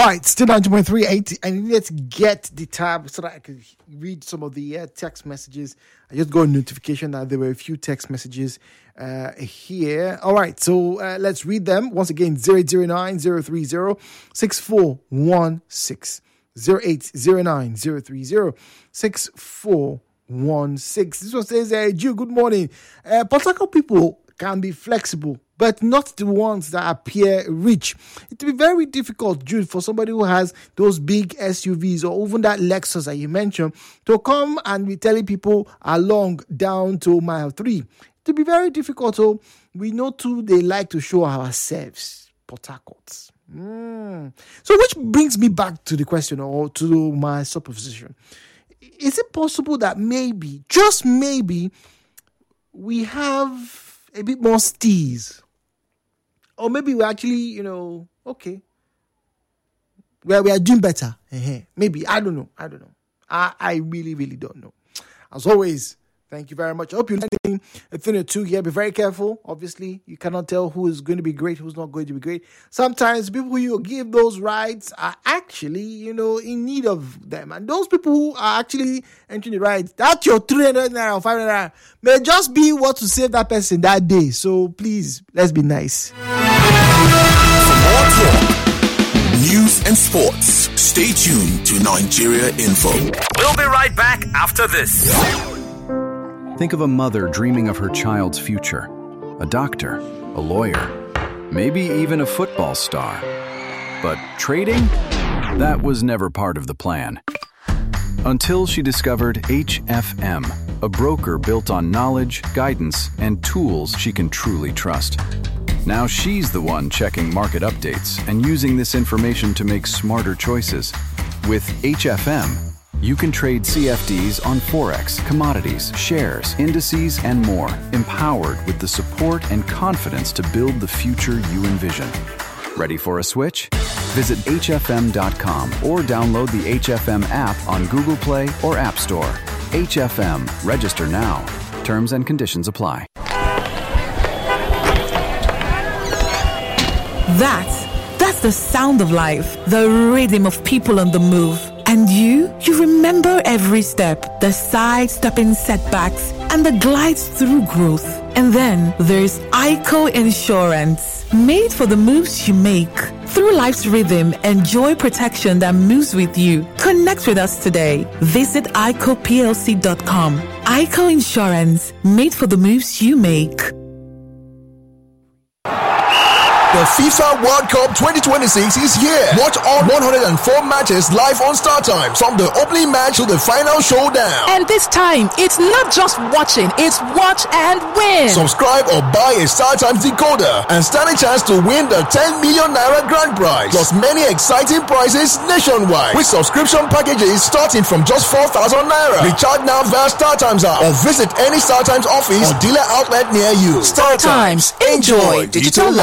right, still 90.38, and let's get the tab so that I can read some of the text messages. I just got a notification that there were a few text messages here. All right, so let's read them. Once again, 0809-030-6416. 0809-030-6416. This one says, Jew, good morning. Port Harcourt people can be flexible, but not the ones that appear rich. It will be very difficult, Jude, for somebody who has those big SUVs or even that Lexus that you mentioned to come and be telling people along down to mile 3. It will be very difficult. So we know too they like to show ourselves, Port Harcourt. So which brings me back to the question or to my supposition. Is it possible that maybe, just maybe, we have a bit more steez? Or maybe we're actually, okay. Well, we are doing better. Maybe. I don't know. I really, really don't know. As always, thank you very much. I hope you're learning a thing or two here. Be very careful. Obviously, you cannot tell who is going to be great, who's not going to be great. Sometimes people who you give those rights are actually, in need of them. And those people who are actually entering the rights, that's your 300 naira or 500 naira, may just be what to save that person that day. So please, let's be nice. For more talk, news and sports, stay tuned to Nigeria Info. We'll be right back after this. Think of a mother dreaming of her child's future, a doctor, a lawyer, maybe even a football star. But trading? That was never part of the plan. Until she discovered HFM, a broker built on knowledge, guidance, and tools she can truly trust. Now she's the one checking market updates and using this information to make smarter choices. With HFM, you can trade CFDs on Forex, commodities, shares, indices, and more, empowered with the support and confidence to build the future you envision. Ready for a switch? Visit hfm.com or download the HFM app on Google Play or App Store. HFM. Register now. Terms and conditions apply. That's the sound of life, the rhythm of people on the move. And you remember every step, the sidestepping setbacks, and the glides through growth. And then there's ICO Insurance, made for the moves you make. Through life's rhythm, enjoy protection that moves with you. Connect with us today. Visit ICOPLC.com. ICO Insurance, made for the moves you make. The FIFA World Cup 2026 is here. Watch all 104 matches live on StarTimes, from the opening match to the final showdown. And this time, it's not just watching, it's watch and win. Subscribe or buy a StarTimes decoder and stand a chance to win the 10 million naira grand prize, plus many exciting prizes nationwide, with subscription packages starting from just 4,000 naira. Recharge now via StarTimes app or visit any StarTimes office or dealer outlet near you. StarTimes. Enjoy digital life.